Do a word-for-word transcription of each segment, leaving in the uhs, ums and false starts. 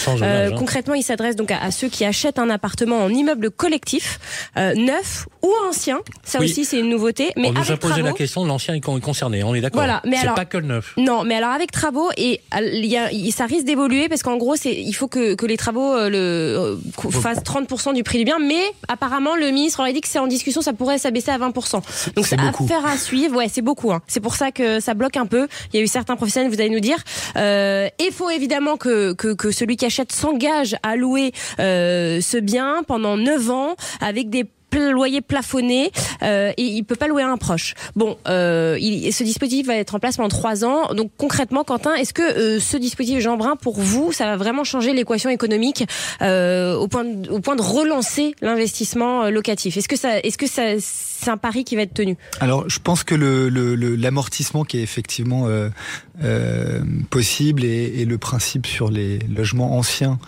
zonage, Euh, hein. concrètement, il s'adresse donc à, à ceux qui achètent un appartement en immeuble collectif, euh, neuf ou ancien. Ça Oui. aussi, c'est une nouveauté. Mais On nous avec a posé travaux, la question, l'ancien est concerné, on est d'accord. Voilà, mais c'est alors- pas que le neuf. Non, mais alors avec travaux, et il y a, il- ça risque d'évoluer parce qu'en gros, c'est, il faut que, que les travaux euh, le, euh, fassent trente pour cent du prix du bien, mais apparemment, le ministre aurait dit que c'est en discussion, ça pourrait s'abaisser à vingt pour cent. Donc c'est c'est beaucoup. affaire à suivre. Ouais, c'est beaucoup. Hein. C'est pour ça que ça bloque un peu. Il y a eu certains professionnels, vous allez nous dire. Euh, il faut évidemment que, que, que celui qui achète s'engage à louer euh, ce bien pendant neuf ans avec des loyer plafonné euh, et il peut pas louer à un proche. Bon, euh, il, ce dispositif va être en place pendant trois ans. Donc concrètement, Quentin, est-ce que euh, ce dispositif Jean Brun, pour vous, ça va vraiment changer l'équation économique euh, au point de, au point de relancer l'investissement euh, locatif? Est-ce que ça, est-ce que ça, c'est un pari qui va être tenu? Alors, je pense que le, le, le, l'amortissement qui est effectivement euh, euh, possible et, et le principe sur les logements anciens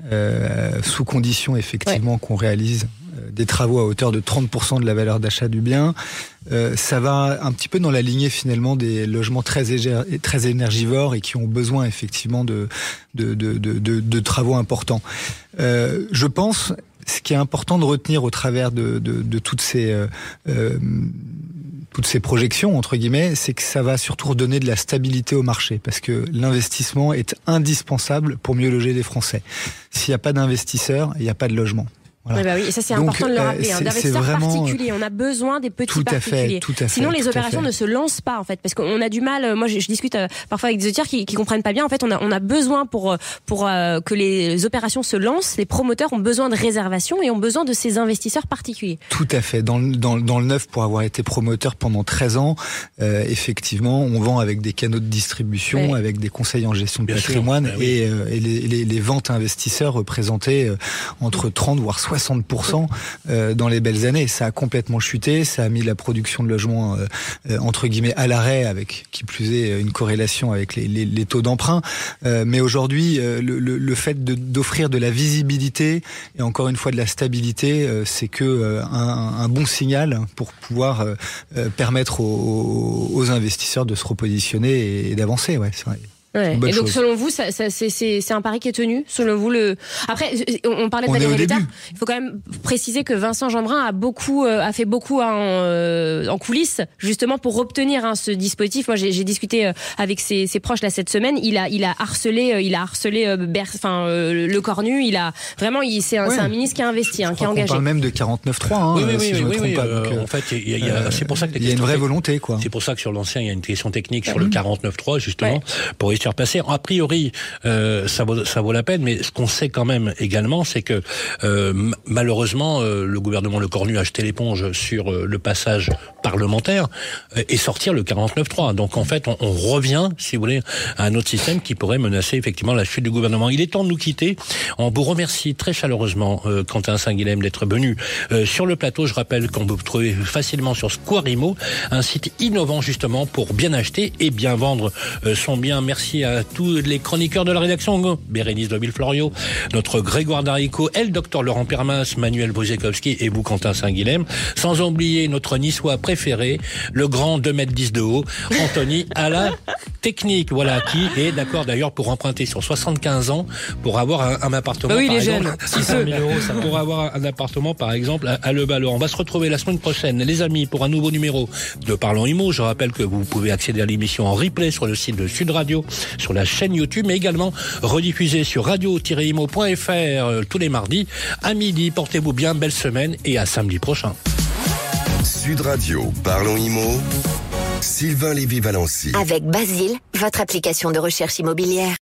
euh, sous condition effectivement ouais. qu'on réalise des travaux à hauteur de trente pour cent de la valeur d'achat du bien. Euh, ça va un petit peu dans la lignée finalement des logements très, égé- très énergivores et qui ont besoin effectivement de, de, de, de, de, de travaux importants. Euh, je pense, ce qui est important de retenir au travers de, de, de toutes ces... Euh, euh, toutes ces projections, entre guillemets, c'est que ça va surtout redonner de la stabilité au marché, parce que l'investissement est indispensable pour mieux loger les Français. S'il n'y a pas d'investisseurs, il n'y a pas de logement. Voilà. Oui, bah oui, et ça c'est Donc, important de le rappeler. euh, hein, c'est, d'investisseurs c'est vraiment... particuliers. On a besoin des petits tout à particuliers. Fait, tout à fait, Sinon, les tout opérations ne se lancent pas en fait, parce qu'on a du mal. Moi, je, je discute euh, parfois avec des auditeurs qui, qui comprennent pas bien. En fait, on a, on a besoin pour pour euh, que les opérations se lancent. Les promoteurs ont besoin de réservations et ont besoin de ces investisseurs particuliers. Tout à fait. Dans le, dans, dans le neuf, pour avoir été promoteur pendant treize ans, euh, effectivement, on vend avec des canaux de distribution, ouais. avec des conseils en gestion de bien patrimoine, sûr, bah oui. et, euh, et les, les, les ventes investisseurs représentaient euh, entre trente voire soixante pour cent. Euh, dans les belles années. Ça a complètement chuté, ça a mis la production de logements euh, euh, entre guillemets à l'arrêt, avec qui plus est une corrélation avec les, les, les taux d'emprunt. Euh, mais aujourd'hui, euh, le, le, le fait de, d'offrir de la visibilité et encore une fois de la stabilité, euh, c'est que euh, un, un bon signal pour pouvoir euh, euh, permettre aux, aux investisseurs de se repositionner et, et d'avancer. Ouais, c'est vrai. Ouais. Et donc chose. selon vous, ça, ça, c'est, c'est, c'est un pari qui est tenu. Selon vous, le après, on, on parlait de on Valérie Létard. Début. Il faut quand même préciser que Vincent Jeanbrun a beaucoup, euh, a fait beaucoup en, euh, en coulisses, justement pour obtenir hein, ce dispositif. Moi, j'ai, j'ai discuté euh, avec ses, ses proches là cette semaine. Il a, il a harcelé, euh, il a harcelé, euh, Ber, enfin euh, le Cornu. Il a vraiment, il, c'est, un, ouais. c'est un ministre qui a investi, hein, qui a engagé. On parle même de quarante-neuf trois. Hein, oui, oui, si oui, je me oui, trompe oui, pas. euh, Donc, en fait, il y a, il y a, c'est pour ça que il y a une vraie volonté, quoi. C'est pour ça que sur l'ancien, il y a une question technique sur mmh. le quarante-neuf trois justement ouais. pour y surpasser. A priori. Euh, ça vaut ça vaut la peine, mais ce qu'on sait quand même également, c'est que euh, m- malheureusement euh, le gouvernement Le Cornu a jeté l'éponge sur euh, le passage parlementaire euh, et sortir le quarante-neuf trois. Donc en fait, on, on revient, si vous voulez, à un autre système qui pourrait menacer effectivement la chute du gouvernement. Il est temps de nous quitter. On vous remercie très chaleureusement, euh, Quentin Saint-Guilhem, d'être venu euh, sur le plateau. Je rappelle qu'on peut vous trouver facilement sur Squarimo, un site innovant justement pour bien acheter et bien vendre euh, son bien. Merci à tous les chroniqueurs de la rédaction, Bérénice de Villeflorio, notre Grégoire Darico, et le docteur Laurent Permas, Manuel Wojciechowski et vous, Quentin Saint-Guilhem. Sans oublier notre niçois préféré, le grand deux mètres dix de haut, Anthony à la technique, voilà, qui est d'accord d'ailleurs pour emprunter sur soixante-quinze ans pour avoir un, un appartement. Bah oui, par il est exemple, jeune. six cent mille euros, ça va. Pour avoir un appartement, par exemple, à, à Le Ballon. On va se retrouver la semaine prochaine, les amis, pour un nouveau numéro de Parlons Immo. Je rappelle que vous pouvez accéder à l'émission en replay sur le site de Sud Radio, sur la chaîne YouTube, mais également rediffusé sur radio tiret imo point f r euh, tous les mardis à midi. Portez-vous bien, belle semaine et à samedi prochain. Sud Radio, Parlons Immo, Sylvain Lévy-Valency. Avec Basile, votre application de recherche immobilière.